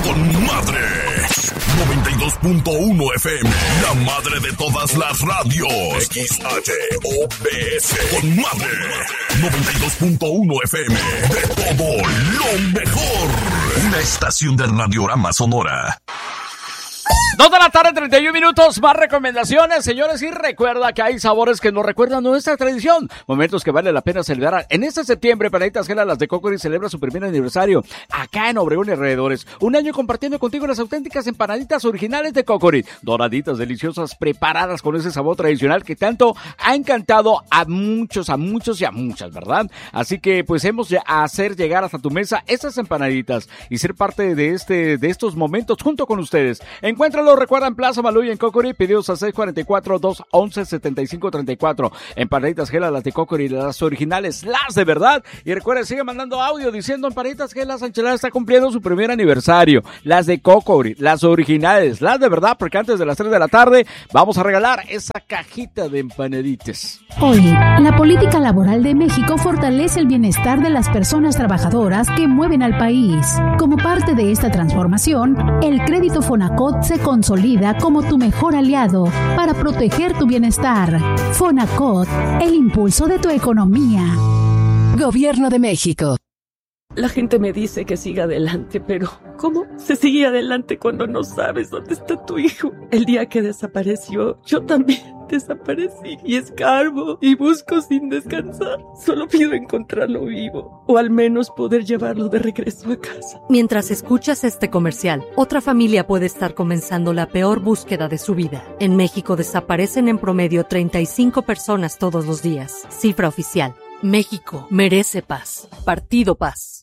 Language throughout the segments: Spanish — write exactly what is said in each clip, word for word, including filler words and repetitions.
con madre. noventa y dos punto uno F M, la madre de todas las radios. X H O B S, con madre. noventa y dos punto uno F M, de todo lo mejor. Una estación de Radiorama Sonora. Dos de la tarde, treinta y un minutos, más recomendaciones, señores, y recuerda que hay sabores que nos recuerdan nuestra tradición, momentos que vale la pena celebrar. En este septiembre, Empanaditas Gela, las de Cocorit, celebra su primer aniversario, acá en Obregón y alrededores. Un año compartiendo contigo las auténticas empanaditas originales de Cocorit, doraditas, deliciosas, preparadas con ese sabor tradicional que tanto ha encantado a muchos, a muchos y a muchas, ¿verdad? Así que, pues, hemos de hacer llegar hasta tu mesa esas empanaditas y ser parte de este, de estos momentos junto con ustedes. Encuéntralo, recuerda, en Plaza Maluya, en Cocorit, pedidos a seis cuatro cuatro, dos once, setenta y cinco treinta y cuatro. Empanaditas Gela, las de Cocorit, las originales, las de verdad. Y recuerda, sigue mandando audio diciendo: Empanaditas Gela, Sanchelada está cumpliendo su primer aniversario. Las de Cocorit, las originales, las de verdad, porque antes de las tres de la tarde vamos a regalar esa cajita de empanaditas. Hoy, la política laboral de México fortalece el bienestar de las personas trabajadoras que mueven al país. Como parte de esta transformación, el crédito Fonacot se consolida como tu mejor aliado para proteger tu bienestar. Fonacot, el impulso de tu economía. Gobierno de México. La gente me dice que siga adelante, pero ¿cómo se sigue adelante cuando no sabes dónde está tu hijo? El día que desapareció, yo también desaparecí y escarbo y busco sin descansar. Solo pido encontrarlo vivo o al menos poder llevarlo de regreso a casa. Mientras escuchas este comercial, otra familia puede estar comenzando la peor búsqueda de su vida. En México desaparecen en promedio treinta y cinco personas todos los días. Cifra oficial. México merece paz. Partido Paz.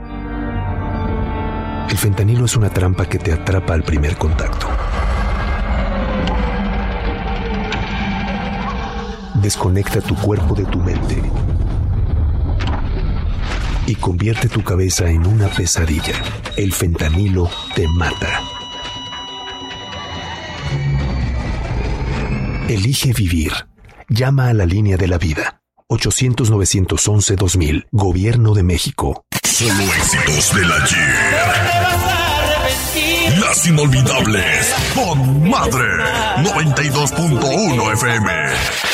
El fentanilo es una trampa que te atrapa al primer contacto. Desconecta tu cuerpo de tu mente y convierte tu cabeza en una pesadilla. El fentanilo te mata. Elige vivir. Llama a la línea de la vida. ochocientos, novecientos once, dos mil. Gobierno de México. Solo éxitos del ayer. Las inolvidables con madre. noventa y dos punto uno F M.